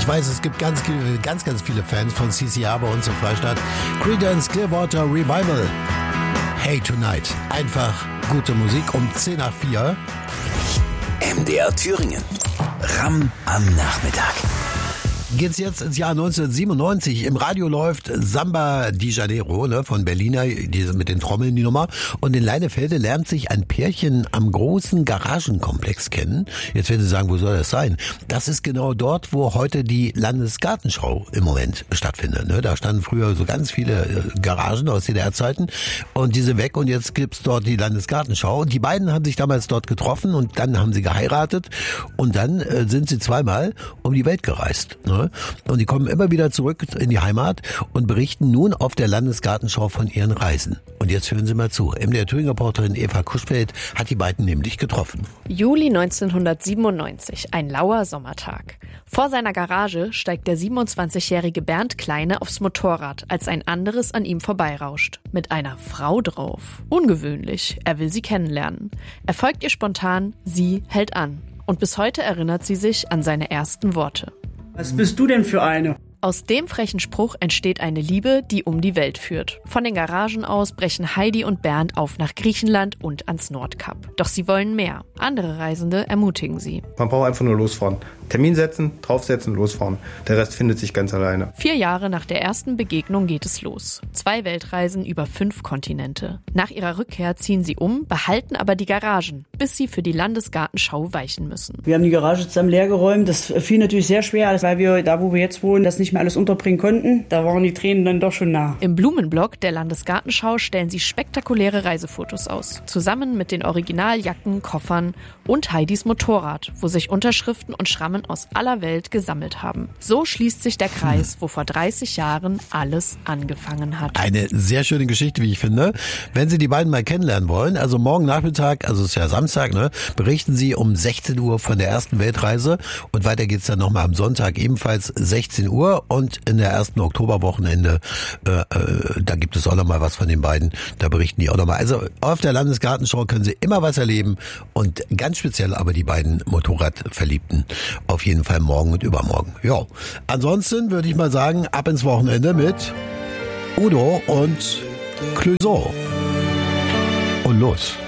weiß, es gibt ganz viele Fans von CCR bei uns in Freistadt. Creedence Clearwater Revival. Hey Tonight. Einfach gute Musik um 3:10. MDR Thüringen. Ram am Nachmittag. Geht's jetzt ins Jahr 1997. Im Radio läuft Samba di Janeiro, ne, von Berliner, diese mit den Trommeln, die Nummer. Und in Leinefelde lernt sich ein Pärchen am großen Garagenkomplex kennen. Jetzt werden Sie sagen, wo soll das sein? Das ist genau dort, wo heute die Landesgartenschau im Moment stattfindet. Ne? Da standen früher so ganz viele Garagen aus DDR-Zeiten und die sind weg und jetzt gibt's dort die Landesgartenschau. Und die beiden haben sich damals dort getroffen und dann haben sie geheiratet und dann sind sie zweimal um die Welt gereist. Ne? Und die kommen immer wieder zurück in die Heimat und berichten nun auf der Landesgartenschau von ihren Reisen. Und jetzt hören Sie mal zu. MDR Thüringen-Reporterin Eva Kuschfeld hat die beiden nämlich getroffen. Juli 1997, ein lauer Sommertag. Vor seiner Garage steigt der 27-jährige Bernd Kleine aufs Motorrad, als ein anderes an ihm vorbeirauscht. Mit einer Frau drauf. Ungewöhnlich, er will sie kennenlernen. Er folgt ihr spontan, sie hält an. Und bis heute erinnert sie sich an seine ersten Worte. Was bist du denn für eine? Aus dem frechen Spruch entsteht eine Liebe, die um die Welt führt. Von den Garagen aus brechen Heidi und Bernd auf nach Griechenland und ans Nordkap. Doch sie wollen mehr. Andere Reisende ermutigen sie. Man braucht einfach nur losfahren. Termin setzen, draufsetzen, losfahren. Der Rest findet sich ganz alleine. 4 Jahre nach der ersten Begegnung geht es los. 2 Weltreisen über 5 Kontinente. Nach ihrer Rückkehr ziehen sie um, behalten aber die Garagen, bis sie für die Landesgartenschau weichen müssen. Wir haben die Garage zusammen leergeräumt. Das fiel natürlich sehr schwer, weil wir da, wo wir jetzt wohnen, das nicht mehr alles unterbringen konnten. Da waren die Tränen dann doch schon nah. Im Blumenblock der Landesgartenschau stellen sie spektakuläre Reisefotos aus. Zusammen mit den Originaljacken, Koffern und Heidis Motorrad, wo sich Unterschriften und Schrammen aus aller Welt gesammelt haben. So schließt sich der Kreis, wo vor 30 Jahren alles angefangen hat. Eine sehr schöne Geschichte, wie ich finde. Wenn Sie die beiden mal kennenlernen wollen, also morgen Nachmittag, also es ist ja Samstag, ne, berichten Sie um 16 Uhr von der ersten Weltreise und weiter geht's dann nochmal am Sonntag ebenfalls 16 Uhr und in der ersten Oktoberwochenende, da gibt es auch nochmal was von den beiden, da berichten die auch nochmal. Also auf der Landesgartenschau können Sie immer was erleben und ganz speziell aber die beiden Motorradverliebten auf jeden Fall morgen und übermorgen. Ja, ansonsten würde ich mal sagen, ab ins Wochenende mit Udo und Clouseau. Und los.